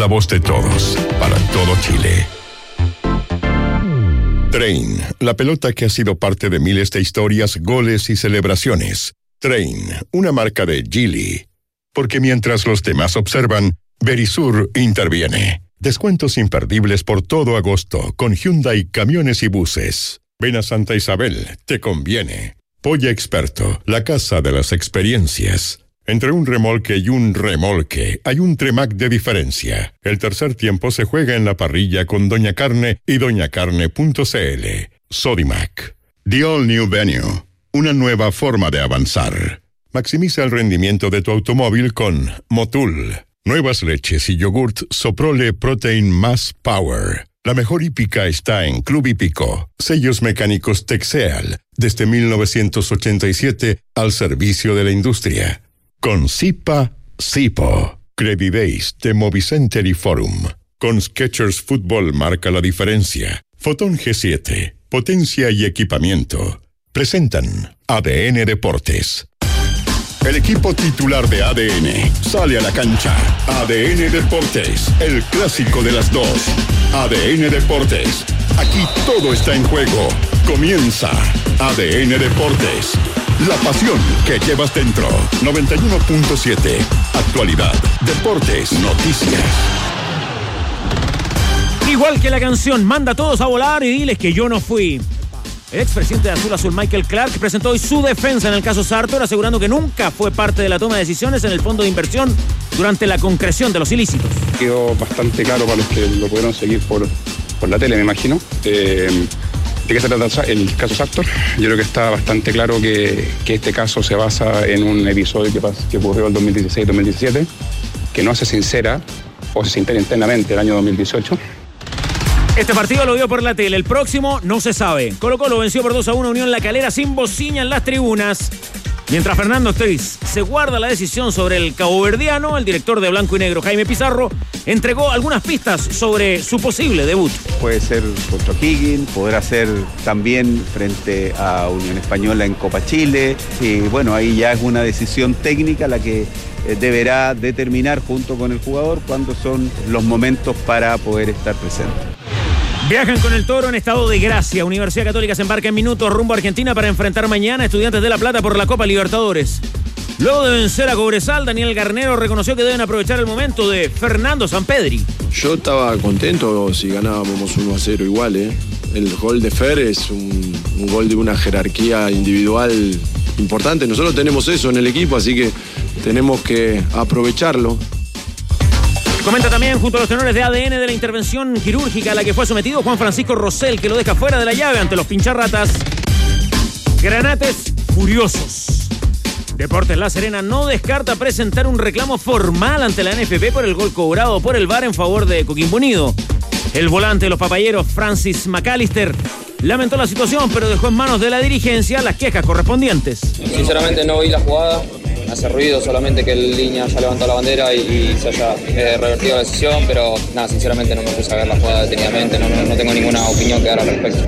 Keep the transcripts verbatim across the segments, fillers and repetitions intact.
la voz de todos, para todo Chile. Train, la pelota que ha sido parte de miles de historias, goles y celebraciones. Train, una marca de Geely. Porque mientras los demás observan, Verisur interviene. Descuentos imperdibles por todo agosto con Hyundai Camiones y Buses. Ven a Santa Isabel, te conviene. Polla Experto, la casa de las experiencias. Entre un remolque y un remolque hay un Tremac de diferencia. El tercer tiempo se juega en la parrilla con Doña Carne y doña carne punto c l. Sodimac. The All New Venue. Una nueva forma de avanzar. Maximiza el rendimiento de tu automóvil con Motul. Nuevas leches y yogurt Soprole Protein Más Power. La mejor hípica está en Club Hípico. Sellos mecánicos Texeal. Desde mil novecientos ochenta y siete al servicio de la industria. Con Zipa, Zipo. Credidays de Movicenter y Forum. Con Skechers Fútbol marca la diferencia. Fotón G siete. Potencia y equipamiento. Presentan A D N Deportes. El equipo titular de A D N sale a la cancha. A D N Deportes, el clásico de las dos. A D N Deportes. Aquí todo está en juego. Comienza A D N Deportes. La pasión que llevas dentro. noventa y uno punto siete. Actualidad, deportes, noticias. Igual que la canción, manda a todos a volar y diles que yo no fui. El expresidente de Azul Azul, Michael Clark, presentó hoy su defensa en el caso Sartor, asegurando que nunca fue parte de la toma de decisiones en el fondo de inversión durante la concreción de los ilícitos. Quedó bastante claro para los que lo pudieron seguir por, por la tele, me imagino. Eh, ¿De qué se trata el caso Sartor? Yo creo que está bastante claro que, que este caso se basa en un episodio que, pas, que ocurrió el dos mil dieciséis dos mil diecisiete, que no se sincera o se sincera internamente el año dos mil dieciocho. Este partido lo vio por la tele, el próximo no se sabe. Colo-Colo venció por dos a uno Unión La Calera sin bocina en las tribunas. Mientras Fernando Ortiz se guarda la decisión sobre el caboverdiano, el director de Blanco y Negro, Jaime Pizarro, entregó algunas pistas sobre su posible debut. Puede ser contra O'Higgins, podrá ser también frente a Unión Española en Copa Chile. Y bueno, ahí ya es una decisión técnica la que deberá determinar junto con el jugador cuándo son los momentos para poder estar presente. Viajan con el Toro en estado de gracia. Universidad Católica se embarca en minutos rumbo a Argentina para enfrentar mañana a Estudiantes de La Plata por la Copa Libertadores. Luego de vencer a Cobresal, Daniel Garnero reconoció que deben aprovechar el momento de Fernando Sampedri. Yo estaba contento si ganábamos uno a cero igual, ¿eh? El gol de Fer es un, un gol de una jerarquía individual importante. Nosotros tenemos eso en el equipo, así que tenemos que aprovecharlo. Comenta también junto a los tenores de A D N de la intervención quirúrgica a la que fue sometido Juan Francisco Rosell, que lo deja fuera de la llave ante los pincharratas. Granates furiosos. Deportes La Serena no descarta presentar un reclamo formal ante la N F P por el gol cobrado por el V A R en favor de Coquimbo Unido. El volante de los papayeros, Francis McAllister, lamentó la situación, pero dejó en manos de la dirigencia las quejas correspondientes. Sinceramente no vi la jugada. Hace ruido solamente que el línea haya levantado la bandera y, y se haya eh, revertido la decisión, pero nada, sinceramente no me puse a ver la jugada detenidamente, no, no, no tengo ninguna opinión que dar al respecto.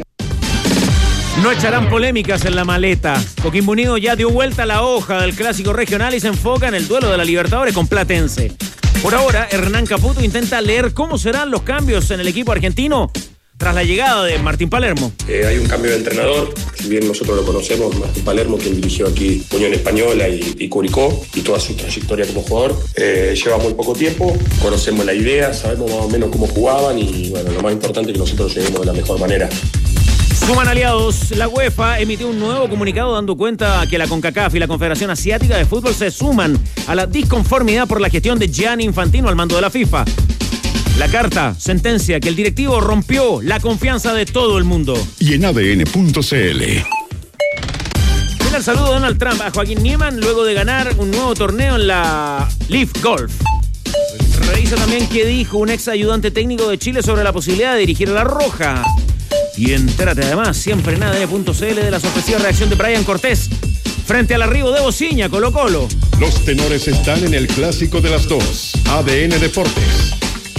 No echarán polémicas en la maleta. Coquimbo Unido ya dio vuelta a la hoja del clásico regional y se enfoca en el duelo de la Libertadores con Platense. Por ahora, Hernán Caputo intenta leer cómo serán los cambios en el equipo argentino tras la llegada de Martín Palermo. Eh, hay un cambio de entrenador, si bien nosotros lo conocemos, Martín Palermo, quien dirigió aquí Unión Española y, y Curicó, y toda su trayectoria como jugador, eh, lleva muy poco tiempo, conocemos la idea, sabemos más o menos cómo jugaban y bueno, lo más importante es que nosotros lleguemos de la mejor manera. Suman aliados. La UEFA emitió un nuevo comunicado dando cuenta que la CONCACAF y la Confederación Asiática de Fútbol se suman a la disconformidad por la gestión de Gianni Infantino al mando de la FIFA. La carta sentencia que el directivo rompió la confianza de todo el mundo. Y en A D N punto c l. Mira el saludo de Donald Trump a Joaquín Niemann luego de ganar un nuevo torneo en la Leaf Golf. Revisa también qué dijo un ex ayudante técnico de Chile sobre la posibilidad de dirigir a La Roja. Y entérate además siempre en A D N punto c l de la sorpresiva reacción de Brian Cortés frente al arribo de Bociña, Colo Colo. Los tenores están en el clásico de las dos. A D N Deportes.